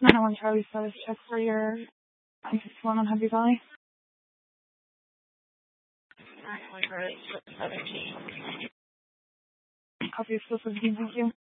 901 Charlie status check for your I-61 on Happy Valley. 901 Charlie, 17. Copy of 17, thank you.